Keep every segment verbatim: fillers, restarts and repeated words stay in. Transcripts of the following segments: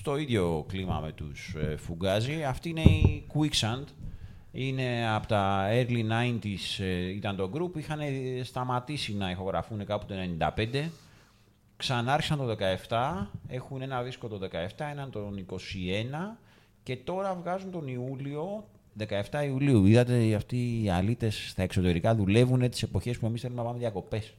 στο ίδιο κλίμα με τους ε, Fugazi. Αυτή είναι η Quicksand. Είναι από τα early ενενήντα ε, ήταν το group. Είχαν σταματήσει να ηχογραφούν κάπου το ενενήντα πέντε. Ξανάρχισαν το δεκαεπτά. Έχουν ένα δίσκο το δεκαεπτά, έναν τον είκοσι ένα. Και τώρα βγάζουν τον Ιούλιο, δεκαεπτά Ιουλίου. Είδατε, αυτοί οι αλήτες στα εξωτερικά δουλεύουν τις εποχές που εμείς θέλουμε να πάμε διακοπές.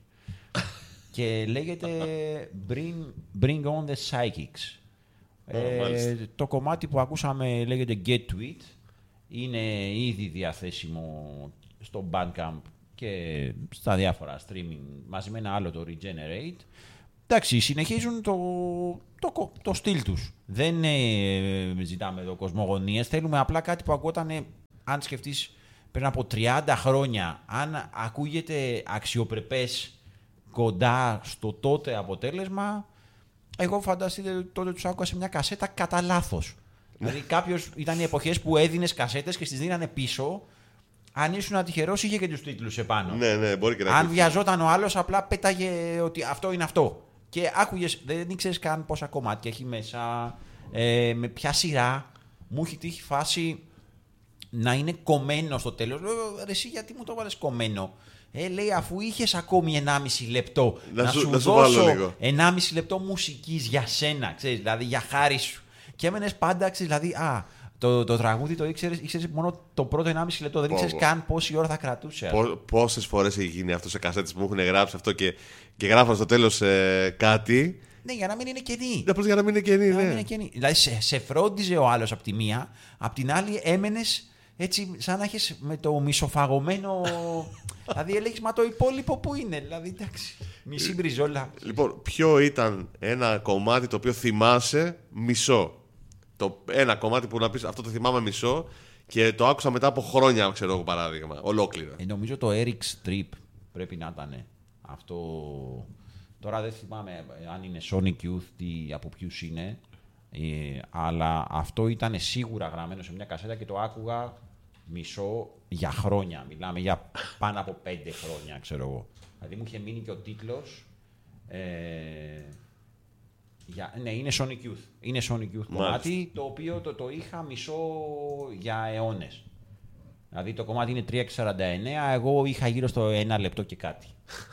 Και λέγεται Bring, Bring on the Psychics. Oh, ε, το κομμάτι που ακούσαμε λέγεται Get to It. Είναι ήδη διαθέσιμο στο Bandcamp και στα διάφορα streaming μαζί με ένα άλλο το Regenerate. Εντάξει, συνεχίζουν το, το, το στυλ τους. Δεν ε, ζητάμε εδώ κοσμογονίες. Θέλουμε απλά κάτι που ακούγονταν, αν σκεφτείς, πριν από τριάντα χρόνια. Αν ακούγεται αξιοπρεπές κοντά στο τότε αποτέλεσμα, εγώ φανταστείτε τότε τους άκουγα σε μια κασέτα κατά λάθος. Δηλαδή κάποιος, ήταν οι εποχές που έδινες κασέτες και στις δίνανε πίσω. Αν ήσουν τυχερός, είχε και τους τίτλους επάνω. Ναι, ναι, μπορεί και να Αν βιαζόταν ο άλλος, απλά πέταγε ότι αυτό είναι αυτό. Και άκουγες, δεν ήξερες καν πόσα κομμάτια έχει μέσα, ε, με ποια σειρά. Μου έχει τύχει φάση να είναι κομμένο στο τέλος. Λέω, ρε εσύ γιατί μου το βάλες κομμένο. Ε, λέει, αφού είχες ακόμη ενάμιση λεπτό να, να σου, να σου δώσω ενάμιση λεπτό μουσικής για σένα, ξέρεις, δηλαδή για χάρη σου. Και έμενες πάντα, ξέρεις, δηλαδή, α, το, το τραγούδι το ήξερες, ήξερες μόνο το πρώτο ενάμιση λεπτό, δεν ήξερες καν πόση ώρα θα κρατούσε. Πό, πόσες φορές έχει γίνει αυτό σε κασέτες που μου έχουν γράψει αυτό και, και γράφαν στο τέλος ε, κάτι. Ναι, για να μην είναι κενή. Απλώς για να μην είναι κενή, για ναι. Να μην είναι κενή. Δηλαδή, σε, σε φρόντιζε ο άλλος από τη μία, από την άλλη έμενες έτσι, σαν να έχεις με το μισοφαγωμένο. Δηλαδή, έλεγες, μα το υπόλοιπο που είναι. Δηλαδή, εντάξει, μισή μπριζόλα. Λοιπόν, ποιο ήταν ένα κομμάτι το οποίο θυμάσαι μισό. Το ένα κομμάτι που να πεις, αυτό το θυμάμαι μισό και το άκουσα μετά από χρόνια, ξέρω εγώ, παράδειγμα. Ολόκληρο. Ε, νομίζω το Eric Strip πρέπει να ήταν. Αυτό. Τώρα δεν θυμάμαι αν είναι Sonic Youth ή από ποιους είναι. Ε, αλλά αυτό ήταν σίγουρα γραμμένο σε μια κασέτα και το άκουγα μισό για χρόνια. Μιλάμε για πάνω από πέντε χρόνια, ξέρω εγώ. Δηλαδή μου είχε μείνει και ο τίτλος. Ε, για, ναι, είναι Sonic Youth. Είναι Sonic Youth κομμάτι, το οποίο το, το είχα μισό για αιώνες. Δηλαδή το κομμάτι είναι τρία και σαράντα εννέα, εγώ είχα γύρω στο ένα λεπτό και κάτι.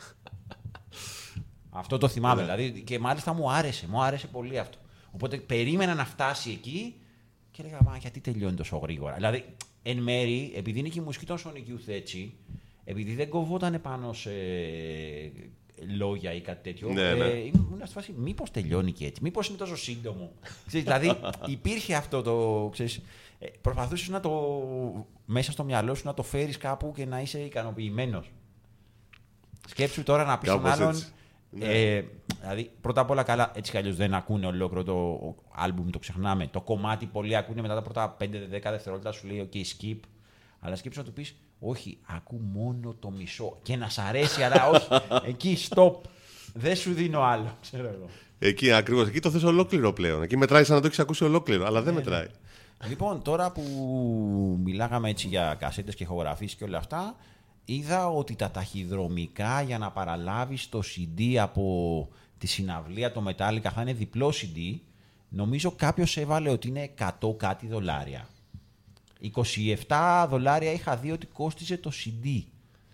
Αυτό το θυμάμαι, δηλαδή, και μάλιστα μου άρεσε, μου άρεσε πολύ αυτό. Οπότε περίμενα να φτάσει εκεί και έλεγα, μα γιατί τελειώνει τόσο γρήγορα. Δηλαδή, εν μέρη, επειδή είναι και η μουσική των Sonic Youth έτσι, επειδή δεν κοβόταν πάνω σε λόγια ή κάτι τέτοιο, ναι, ναι. Ε, ήμουν στη φάση, μήπως τελειώνει και έτσι, μήπως είναι τόσο σύντομο. Ξέρεις, δηλαδή, υπήρχε αυτό το, ξέρεις, προσπαθούσες να το, μέσα στο μυαλό σου να το φέρεις κάπου και να είσαι ικανοποιημένος. Σκέψου τώρα να πεις στον άλλον. Ναι. Ε, δηλαδή, πρώτα απ' όλα, καλά, έτσι κι αλλιώς δεν ακούνε ολόκληρο το άλμπουμ, το ξεχνάμε. Το κομμάτι πολλοί ακούνε μετά τα πρώτα πέντε με δέκα δευτερόλεπτα, σου λέει: OK, skip. Αλλά σκέψου να του πεις: όχι, ακού μόνο το μισό. Και να σ' αρέσει, αλλά όχι. Εκεί, stop. Δεν σου δίνω άλλο, ξέρω εγώ. Εκεί ακριβώς. Εκεί το θες ολόκληρο πλέον. Εκεί μετράει σαν να το έχεις ακούσει ολόκληρο, αλλά δεν ναι, μετράει. Ναι. Λοιπόν, τώρα που μιλάγαμε έτσι για κασέτες και ηχογραφήσεις και όλα αυτά. Είδα ότι τα ταχυδρομικά για να παραλάβεις το σι ντι από τη συναυλία το Metallica θα είναι διπλό σι ντι. Νομίζω κάποιος έβαλε ότι είναι εκατό κάτι δολάρια. είκοσι επτά δολάρια είχα δει ότι κόστιζε το σι ντι.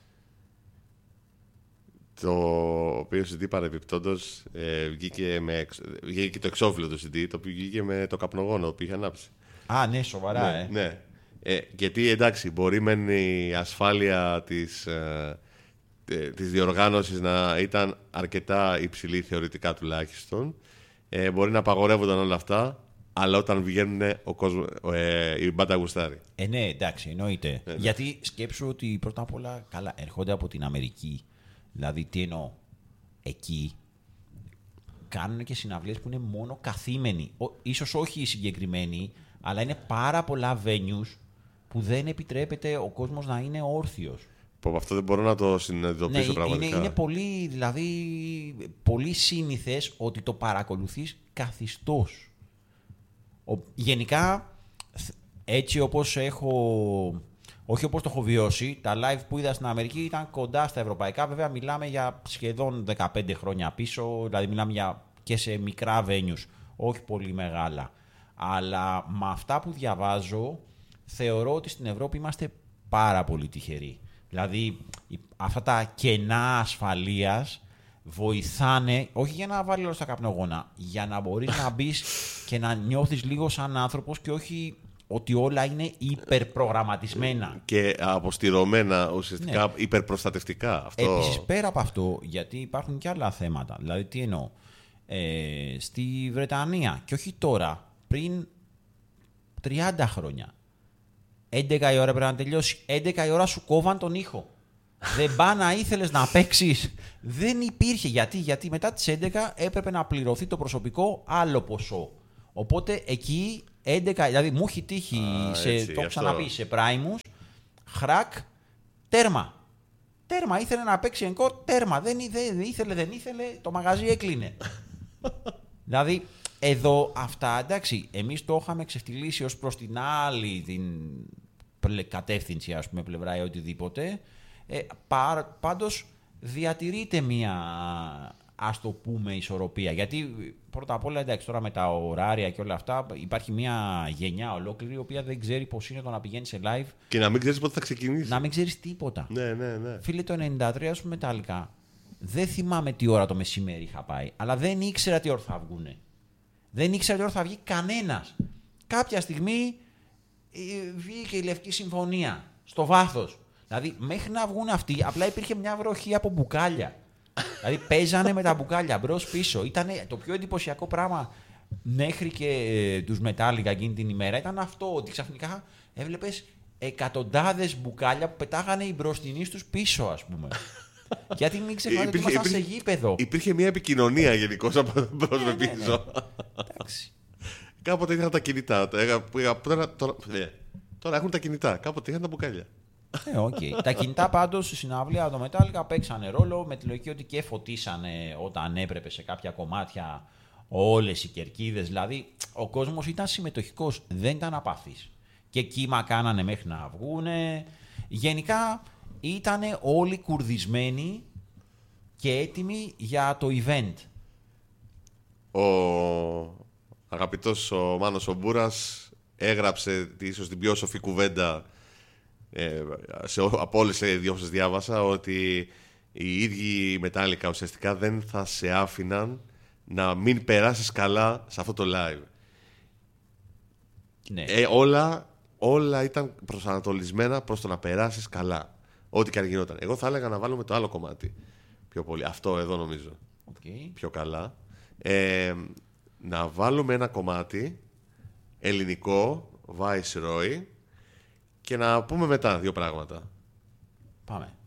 Το οποίο σι ντι παρεμπιπτόντως ε, βγήκε, με, βγήκε το εξώφυλλο του σι ντι, το οποίο βγήκε με το καπνογόνο που είχε ανάψει. Α, ναι, σοβαρά, ναι, ε. Ναι. Ε, γιατί εντάξει, μπορεί μεν η ασφάλεια της, ε, ε, της διοργάνωσης να ήταν αρκετά υψηλή θεωρητικά τουλάχιστον. Ε, μπορεί να απαγορεύονταν όλα αυτά, αλλά όταν βγαίνουν ο κόσμος, ε, η μπάντα γουστάρει. Ε, ναι, εντάξει, εννοείται. Ε, ναι. Γιατί σκέψου ότι πρώτα απ' όλα καλά, έρχονται από την Αμερική. Δηλαδή, τι εννοώ, εκεί κάνουν και συναυλίες που είναι μόνο καθήμενοι. Ο, ίσως όχι οι συγκεκριμένοι, αλλά είναι πάρα πολλά venues που δεν επιτρέπεται ο κόσμος να είναι όρθιος. Που αυτό δεν μπορώ να το συνειδητοποιήσω, ναι, πραγματικά. Είναι, είναι πολύ, δηλαδή, πολύ σύνηθες ότι το παρακολουθείς καθιστός. Ο, γενικά, έτσι όπως έχω, όχι όπως το έχω βιώσει, τα live που είδα στην Αμερική ήταν κοντά στα ευρωπαϊκά. Βέβαια, μιλάμε για σχεδόν δεκαπέντε χρόνια πίσω, δηλαδή μιλάμε για και σε μικρά venues, όχι πολύ μεγάλα. Αλλά με αυτά που διαβάζω, θεωρώ ότι στην Ευρώπη είμαστε πάρα πολύ τυχεροί. Δηλαδή, αυτά τα κενά ασφαλείας βοηθάνε, όχι για να βάλει όλο στα καπνογόνα, για να μπορείς να μπεις και να νιώθεις λίγο σαν άνθρωπος και όχι ότι όλα είναι υπερπρογραμματισμένα. Και αποστηρωμένα, ουσιαστικά ναι. υπερπροστατευτικά. Αυτό... Επίσης, πέρα από αυτό, γιατί υπάρχουν και άλλα θέματα. Δηλαδή, τι εννοώ. Ε, στη Βρετανία, και όχι τώρα, πριν τριάντα χρόνια, έντεκα η ώρα πρέπει να τελειώσει. έντεκα η ώρα σου κόβαν τον ήχο. Δεν πά να ήθελες να παίξεις. Δεν υπήρχε. Γιατί, γιατί μετά τις έντεκα έπρεπε να πληρωθεί το προσωπικό άλλο ποσό. Οπότε εκεί έντεκα, δηλαδή μου έχει τύχει, Α, σε, έτσι, το έχω αυτό. ξαναπεί, σε Primus, χρακ, τέρμα. Τέρμα, ήθελε να παίξει encore, τέρμα. Δεν, δεν ήθελε, δεν ήθελε, το μαγαζί έκλεινε. Δηλαδή, εδώ αυτά, εντάξει, εμείς το είχαμε ξεφτυλίσει ως προς την άλλη την κατεύθυνση, ας πούμε, πλευρά ή οτιδήποτε. Ε, πά, πάντως, διατηρείται μία, ας το πούμε, ισορροπία. Γιατί, πρώτα απ' όλα, εντάξει, τώρα με τα ωράρια και όλα αυτά, υπάρχει μία γενιά ολόκληρη, η οποία δεν ξέρει πώς είναι το να πηγαίνει σε live. Και να μην ξέρεις πότε θα ξεκινήσει. Να μην ξέρεις τίποτα. Ναι, ναι, ναι. Φίλε, το ενενήντα τρία, ας πούμε, μετάλλικα. Δεν θυμάμαι τι ώρα το μεσημέρι είχα πάει, αλλά δεν ήξερα τι ώρα θα βγουνε. Δεν ήξερα τι ώρα θα βγει κανένας. Κάποια στιγμή ε, βγήκε η Λευκή Συμφωνία στο βάθος. Δηλαδή, μέχρι να βγουν αυτοί, απλά υπήρχε μια βροχή από μπουκάλια. Δηλαδή, παίζανε με τα μπουκάλια μπρος-πίσω. Ήταν το πιο εντυπωσιακό πράγμα μέχρι και ε, τους Metallica εκείνη την ημέρα. Ήταν αυτό, ότι ξαφνικά έβλεπες εκατοντάδες μπουκάλια που πετάγανε οι μπροστινοί στους πίσω, ας πούμε. Γιατί μην ξεχνάτε ότι ήμασταν σε γήπεδο. Υπήρχε μια επικοινωνία γενικώς από μπρος με πίσω. Εντάξει. Κάποτε είχαν τα κινητά. Τώρα, τώρα, τώρα έχουν τα κινητά. Κάποτε είχαν τα μπουκάλια. Ε, okay. Τα κινητά πάντως στη συναυλία το Metallica παίξανε ρόλο με τη λογική ότι και φωτίσανε όταν έπρεπε σε κάποια κομμάτια όλες οι κερκίδες. Δηλαδή ο κόσμος ήταν συμμετοχικός, δεν ήταν απαθής. Και κύμα κάνανε μέχρι να βγούνε. Γενικά ήταν όλοι κουρδισμένοι και έτοιμοι για το event. Ο αγαπητός ο Μάνος ο Μπούρας έγραψε ίσως την πιο σοφή κουβέντα ε, σε, από όλες τις δυο σας διάβασα, ότι οι ίδιοι οι Metallica ουσιαστικά δεν θα σε άφηναν να μην περάσεις καλά σε αυτό το live. Ναι. Ε, όλα, όλα ήταν προσανατολισμένα προς το να περάσεις καλά. Ό,τι και αν γινόταν. Εγώ θα έλεγα να βάλουμε το άλλο κομμάτι πιο πολύ. Αυτό εδώ νομίζω. Okay. Πιο καλά. Ε, να βάλουμε ένα κομμάτι ελληνικό, Viceroy, και να πούμε μετά δύο πράγματα. Πάμε.